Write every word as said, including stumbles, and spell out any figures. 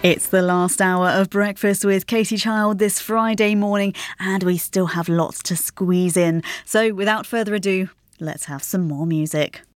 It's the last hour of Breakfast with Katie Child this Friday morning, and we still have lots to squeeze in. So without further ado, let's have some more music.